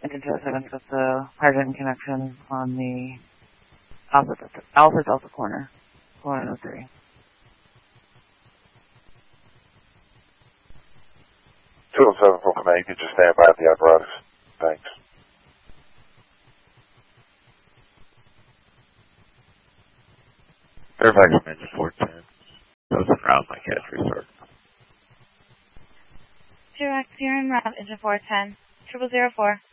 Engine 207 with the hydrant connection on the Alpha Delta corner, 103. Full command, you can just stand by the apparatus. Thanks. Fairfax Engine 410. Those en route, my catch resort. Fairfax, you're en route, Engine 410. 0004.